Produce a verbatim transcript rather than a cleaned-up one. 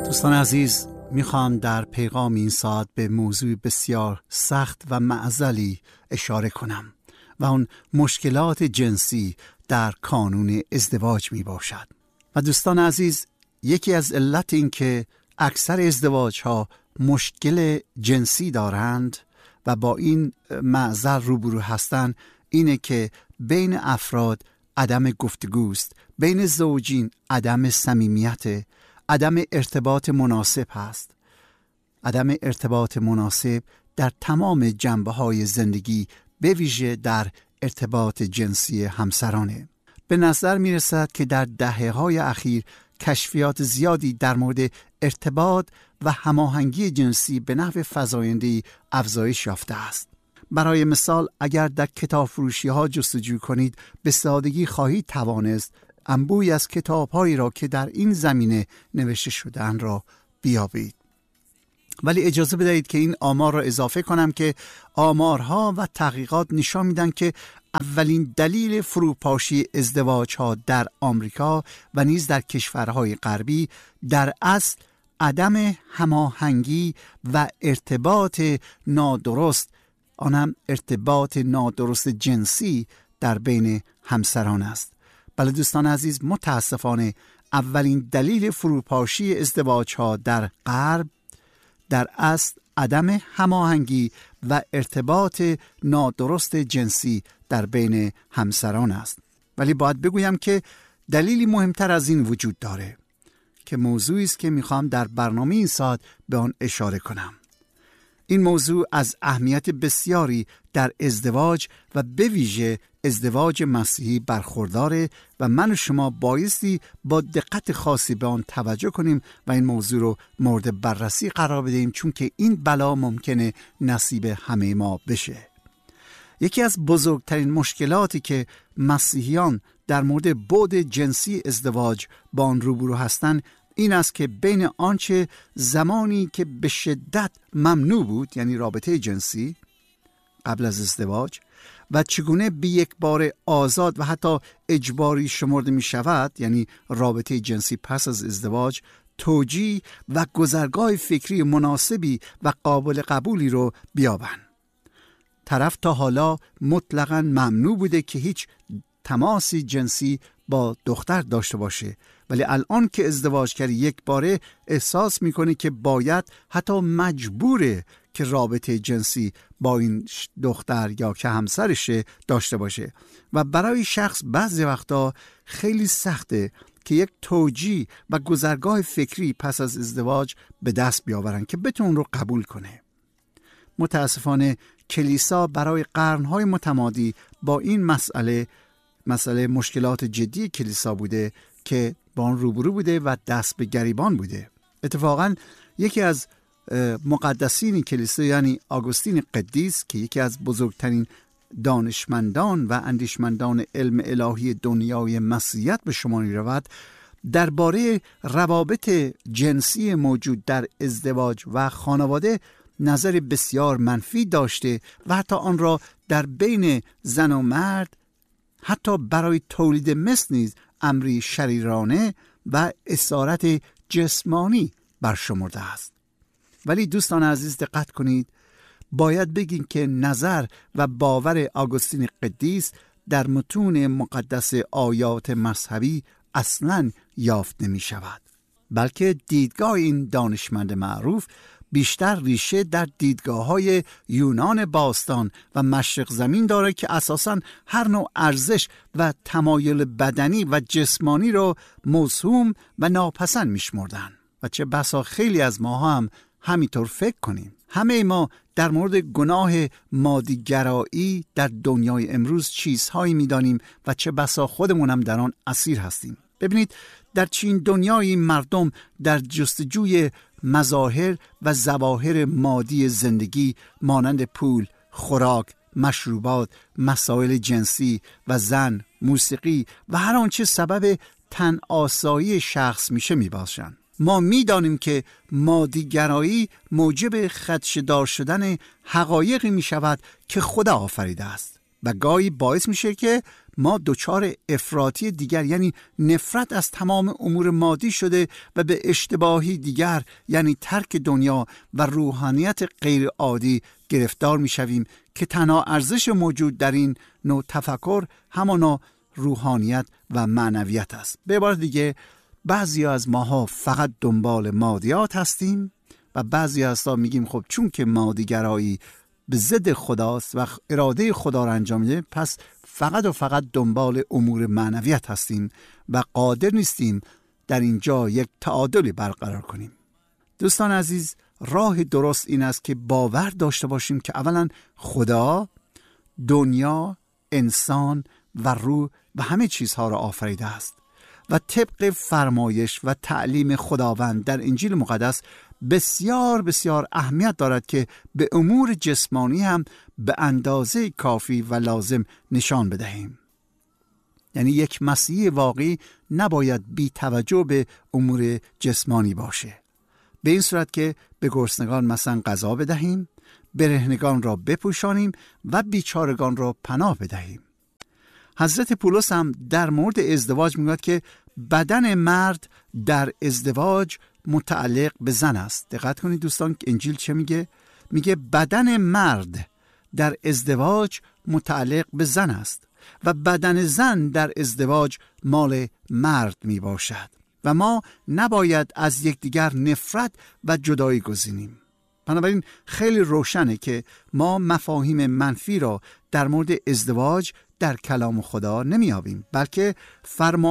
دوستان عزیز، میخوام در پیغام این ساعت به موضوع بسیار سخت و معضلی اشاره کنم و اون مشکلات جنسی در کانون ازدواج می باشد. و دوستان عزیز، یکی از علت این که اکثر ازدواج ها مشکل جنسی دارند و با این معضل روبرو هستند اینه که بین افراد عدم گفتگوست، بین زوجین عدم صمیمیت، عدم ارتباط مناسب هست. عدم ارتباط مناسب در تمام جنبه‌های زندگی، به ویژه در ارتباط جنسی همسرانه. به نظر می رسد که در دهه‌های اخیر کشفیات زیادی در مورد ارتباط و هماهنگی جنسی به نحو فزاینده‌ای افزایش یافته است. برای مثال، اگر در کتاب فروشی ها جستجو کنید، به سادگی خواهید توانست انبوهی از کتاب‌هایی را که در این زمینه نوشته شدن را بیابید. ولی اجازه بدهید که این آمار را اضافه کنم که آمارها و تحقیقات نشان میدن که اولین دلیل فروپاشی ازدواج‌ها در آمریکا و نیز در کشورهای غربی در اصل عدم هماهنگی و ارتباط نادرست، آنم ارتباط نادرست جنسی در بین همسران است. بله دوستان عزیز، متاسفانه اولین دلیل فروپاشی ازدواج‌ها در غرب در اصل عدم هماهنگی و ارتباط نادرست جنسی در بین همسران است. ولی باید بگویم که دلیلی مهمتر از این وجود داره که موضوعی است که میخوام در برنامه این ساعت به آن اشاره کنم. این موضوع از اهمیت بسیاری در ازدواج و به ویژه ازدواج مسیحی برخورداره و من و شما بایستی با دقت خاصی به آن توجه کنیم و این موضوع رو مورد بررسی قرار بدهیم، چون که این بلا ممکنه نصیب همه ما بشه. یکی از بزرگترین مشکلاتی که مسیحیان در مورد بعد جنسی ازدواج با آن روبرو هستند این است که بین آنچه زمانی که به شدت ممنوع بود، یعنی رابطه جنسی قبل از ازدواج، و چگونه به یک بار آزاد و حتی اجباری شمرده می شود، یعنی رابطه جنسی پس از ازدواج، توجیه و گذرگاه فکری مناسبی و قابل قبولی رو بیابند. طرف تا حالا مطلقاً ممنوع بوده که هیچ تماسی جنسی با دختر داشته باشه، ولی الان که ازدواج کرد یک باره احساس میکنه که باید، حتی مجبوره که رابطه جنسی با این دختر یا که همسرشه داشته باشه و برای شخص بعضی وقتا خیلی سخته که یک توجیه و گذرگاه فکری پس از ازدواج به دست بیاورن که بتون رو قبول کنه. متاسفانه کلیسا برای قرنهای متمادی با این مسئله مسئله مشکلات جدی کلیسا بوده که با آن روبرو بوده و دست به گریبان بوده. اتفاقاً یکی از مقدسین کلیسا، یعنی آگوستین قدیس که یکی از بزرگترین دانشمندان و اندیشمندان علم الهی دنیای مسیحیت به شمار می‌رود، درباره روابط جنسی موجود در ازدواج و خانواده نظر بسیار منفی داشته و حتی آن را در بین زن و مرد، حتی برای تولید مثل نیز امری شریرانه و اسارت جسمانی برشمرده است. ولی دوستان عزیز دقت کنید، باید بگیم که نظر و باور آگوستین قدیس در متون مقدس آیات مذهبی اصلاً یافت نمی شود، بلکه دیدگاه این دانشمند معروف بیشتر ریشه در دیدگاه‌های یونان باستان و مشرق زمین داره که اساساً هر نوع ارزش و تمایل بدنی و جسمانی رو موسوم و ناپسند می‌شمردن و چه بسا خیلی از ما هم همینطور فکر کنیم. همه ما در مورد گناه مادیگرایی در دنیای امروز چیزهایی می‌دانیم و چه بسا خودمون هم در آن اسیر هستیم. ببینید، در چین دنیای مردم در جستجوی مظاهر و ظواهر مادی زندگی مانند پول، خوراک، مشروبات، مسائل جنسی و زن، موسیقی و هر آنچه سبب تن آسایی شخص میشه میباشند. ما میدانیم که مادیگرایی موجب خدشه‌دار شدن حقایقی میشود که خدا آفریده است. و گاهی باعث میشه که ما دچار افراطی دیگر یعنی نفرت از تمام امور مادی شده و به اشتباهی دیگر یعنی ترک دنیا و روحانیت غیر عادی گرفتار میشویم که تنها ارزش موجود در این نوع تفکر همانا روحانیت و معنویت است. به عبارت دیگه بعضی از ماها فقط دنبال مادیات هستیم و بعضی از ما میگیم خب چون که مادیگرایی به ضد خداست و اراده خدا را انجام میده، پس فقط و فقط دنبال امور معنویت هستیم و قادر نیستیم در اینجا یک تعادلی برقرار کنیم. دوستان عزیز، راه درست این است که باور داشته باشیم که اولا خدا دنیا، انسان و روح و همه چیزها را آفریده است و طبق فرمایش و تعلیم خداوند در انجیل مقدس بسیار بسیار اهمیت دارد که به امور جسمانی هم به اندازه کافی و لازم نشان بدهیم. یعنی یک مسیحی واقعی نباید بی توجه به امور جسمانی باشه، به این صورت که به گرسنگان مثلا غذا بدهیم، برهنگان را بپوشانیم و بیچارگان را پناه بدهیم. حضرت پولس هم در مورد ازدواج میگوید که بدن مرد در ازدواج متعلق به زن است. دقت کنید دوستان که انجیل چه میگه؟ میگه بدن مرد در ازدواج متعلق به زن است و بدن زن در ازدواج مال مرد می باشد و ما نباید از یکدیگر نفرت و جدایی گزینیم. بنابراین خیلی روشنه که ما مفاهیم منفی را در مورد ازدواج در کلام خدا نمیابیم، بلکه فرمان